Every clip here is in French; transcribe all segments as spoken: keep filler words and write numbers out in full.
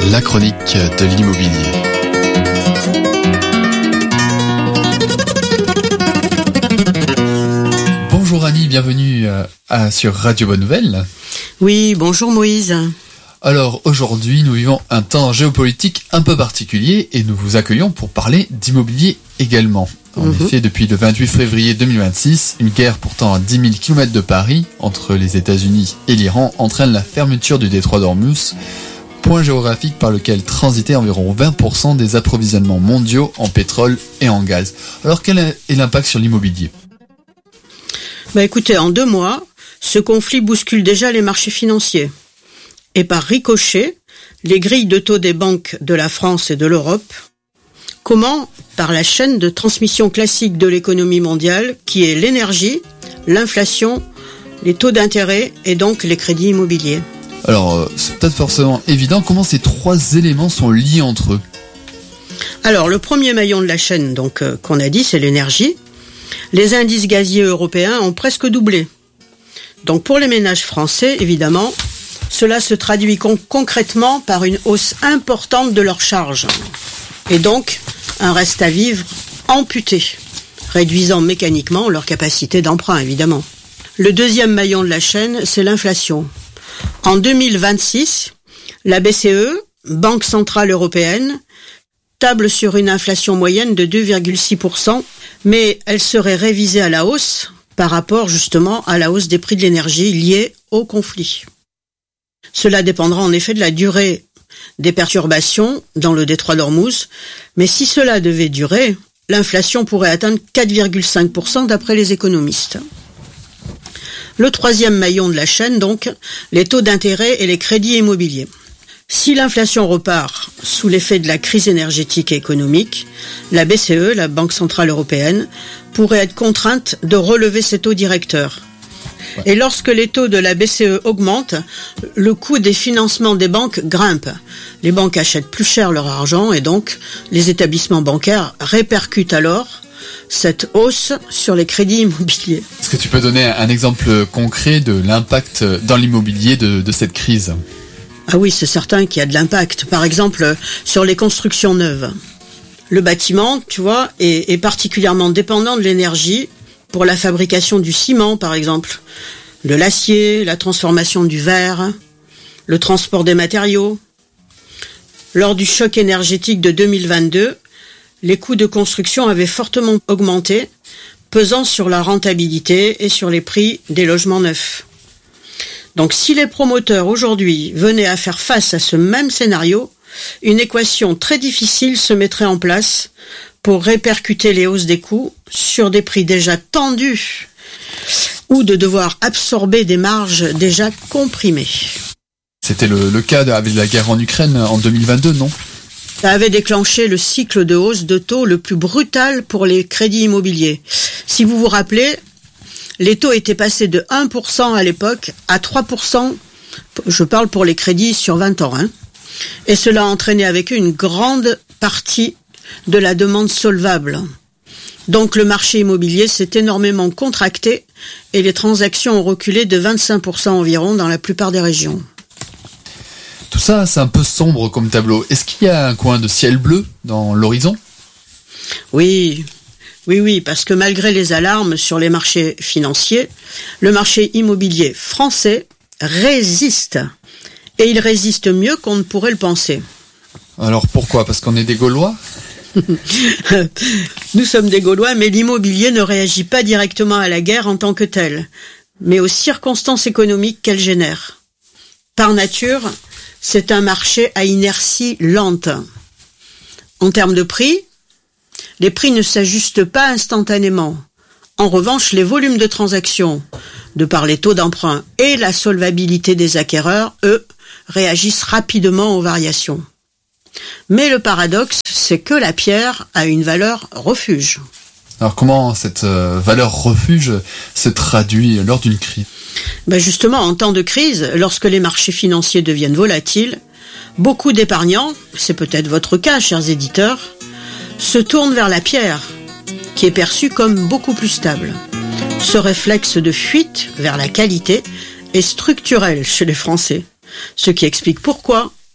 La chronique de l'immobilier. Bonjour Annie, bienvenue à, sur Radio Bonne Nouvelle. Oui, bonjour Moïse. Alors aujourd'hui, nous vivons un temps géopolitique un peu particulier et nous vous accueillons pour parler d'immobilier également. En mmh. effet, depuis le vingt-huit février deux mille vingt-six, une guerre pourtant à dix mille kilomètres de Paris, entre les États-Unis et l'Iran, entraîne la fermeture du détroit d'Ormuz, point géographique par lequel transitaient environ vingt pour cent des approvisionnements mondiaux en pétrole et en gaz. Alors quel est l'impact sur l'immobilier ? Bah écoutez, en deux mois, ce conflit bouscule déjà les marchés financiers. Et par ricochet, les grilles de taux des banques de la France et de l'Europe. Comment ? Par la chaîne de transmission classique de l'économie mondiale, qui est l'énergie, l'inflation, les taux d'intérêt et donc les crédits immobiliers. Alors, c'est peut-être forcément évident, comment ces trois éléments sont liés entre eux ? Alors, le premier maillon de la chaîne, donc euh, qu'on a dit, c'est l'énergie. Les indices gaziers européens ont presque doublé. Donc, pour les ménages français, évidemment, cela se traduit con- concrètement par une hausse importante de leurs charges. Et donc, un reste à vivre amputé, réduisant mécaniquement leur capacité d'emprunt, évidemment. Le deuxième maillon de la chaîne, c'est l'inflation. En deux mille vingt-six, la B C E, Banque Centrale Européenne, table sur une inflation moyenne de deux virgule six pour cent, mais elle serait révisée à la hausse par rapport justement à la hausse des prix de l'énergie liée au conflit. Cela dépendra en effet de la durée des perturbations dans le détroit d'Ormuz, mais si cela devait durer, l'inflation pourrait atteindre quatre virgule cinq pour cent d'après les économistes. Le troisième maillon de la chaîne, donc, les taux d'intérêt et les crédits immobiliers. Si l'inflation repart sous l'effet de la crise énergétique et économique, la B C E, la Banque Centrale Européenne, pourrait être contrainte de relever ses taux directeurs. Et lorsque les taux de la B C E augmentent, le coût des financements des banques grimpe. Les banques achètent plus cher leur argent et donc les établissements bancaires répercutent alors cette hausse sur les crédits immobiliers. Est-ce que tu peux donner un exemple concret de l'impact dans l'immobilier de, de cette crise ? Ah oui, c'est certain qu'il y a de l'impact. Par exemple, sur les constructions neuves. Le bâtiment, tu vois, est, est particulièrement dépendant de l'énergie pour la fabrication du ciment, par exemple, de l'acier, la transformation du verre, le transport des matériaux. Lors du choc énergétique de deux mille vingt-deux, les coûts de construction avaient fortement augmenté, pesant sur la rentabilité et sur les prix des logements neufs. Donc si les promoteurs aujourd'hui venaient à faire face à ce même scénario, une équation très difficile se mettrait en place pour répercuter les hausses des coûts sur des prix déjà tendus ou de devoir absorber des marges déjà comprimées. C'était le, le cas avec la guerre en Ukraine en deux mille vingt-deux, non ? Ça avait déclenché le cycle de hausse de taux le plus brutal pour les crédits immobiliers. Si vous vous rappelez, les taux étaient passés de un pour cent à l'époque à trois pour cent, je parle pour les crédits sur vingt ans, hein, et cela a entraîné avec eux une grande partie de la demande solvable. Donc le marché immobilier s'est énormément contracté et les transactions ont reculé de vingt-cinq pour cent environ dans la plupart des régions. Tout ça, c'est un peu sombre comme tableau. Est-ce qu'il y a un coin de ciel bleu dans l'horizon ? Oui, oui, oui, parce que malgré les alarmes sur les marchés financiers, le marché immobilier français résiste. Et il résiste mieux qu'on ne pourrait le penser. Alors pourquoi ? Parce qu'on est des Gaulois ? Nous sommes des Gaulois, mais l'immobilier ne réagit pas directement à la guerre en tant que telle, mais aux circonstances économiques qu'elle génère. Par nature, c'est un marché à inertie lente. En termes de prix, les prix ne s'ajustent pas instantanément. En revanche, les volumes de transactions, de par les taux d'emprunt et la solvabilité des acquéreurs, eux, réagissent rapidement aux variations. Mais le paradoxe, c'est que la pierre a une valeur refuge. Alors comment cette euh, valeur refuge se traduit lors d'une crise ? Ben justement, en temps de crise, lorsque les marchés financiers deviennent volatiles, beaucoup d'épargnants, c'est peut-être votre cas, chers éditeurs, se tournent vers la pierre, qui est perçue comme beaucoup plus stable. Ce réflexe de fuite vers la qualité est structurel chez les Français, ce qui explique pourquoi les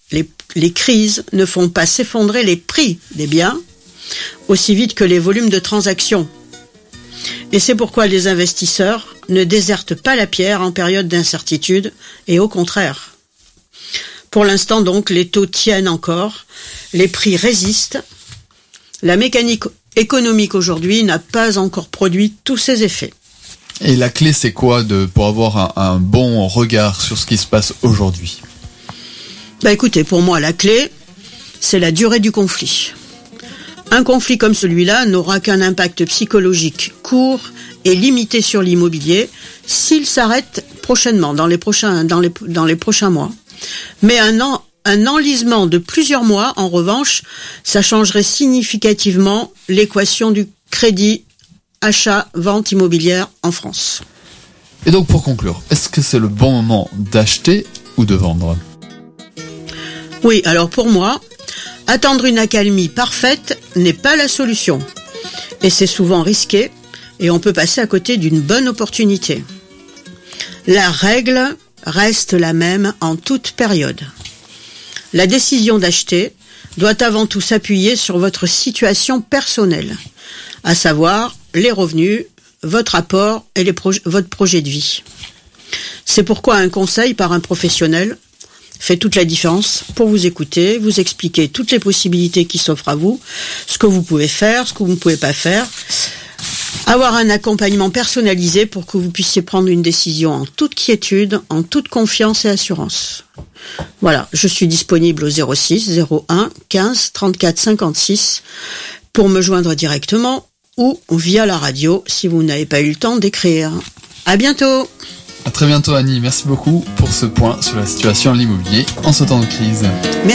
les crises ne font pas s'effondrer les prix des biens aussi vite que les volumes de transactions. Et c'est pourquoi les investisseurs ne désertent pas la pierre en période d'incertitude, et au contraire. Pour l'instant donc, les taux tiennent encore, les prix résistent. La mécanique économique aujourd'hui n'a pas encore produit tous ses effets. Et la clé, c'est quoi de, pour avoir un, un bon regard sur ce qui se passe aujourd'hui ? Bah écoutez, pour moi, la clé, c'est la durée du conflit. Un conflit comme celui-là n'aura qu'un impact psychologique court et limité sur l'immobilier s'il s'arrête prochainement, dans les prochains, dans les, dans les prochains mois. Mais un, an, un enlisement de plusieurs mois, en revanche, ça changerait significativement l'équation du crédit achat-vente immobilière en France. Et donc pour conclure, est-ce que c'est le bon moment d'acheter ou de vendre ? Oui, alors pour moi, attendre une accalmie parfaite n'est pas la solution. Et c'est souvent risqué et on peut passer à côté d'une bonne opportunité. La règle reste la même en toute période. La décision d'acheter doit avant tout s'appuyer sur votre situation personnelle, à savoir les revenus, votre apport et les proj- votre projet de vie. C'est pourquoi un conseil par un professionnel fait toute la différence pour vous écouter, vous expliquer toutes les possibilités qui s'offrent à vous, ce que vous pouvez faire, ce que vous ne pouvez pas faire, avoir un accompagnement personnalisé pour que vous puissiez prendre une décision en toute quiétude, en toute confiance et assurance. Voilà, je suis disponible au zéro six zéro un quinze trente-quatre cinquante-six pour me joindre directement ou via la radio si vous n'avez pas eu le temps d'écrire. À bientôt! À très bientôt Annie, merci beaucoup pour ce point sur la situation de l'immobilier en ce temps de crise. Merci.